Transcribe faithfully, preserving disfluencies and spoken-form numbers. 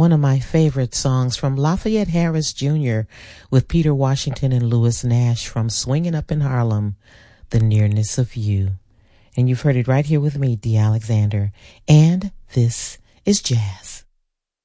one of my favorite songs from Lafayette Harris Junior with Peter Washington and Louis Nash from Swinging Up in Harlem, The Nearness of You. And you've heard it right here with me, Dee Alexander. And this is Jazz.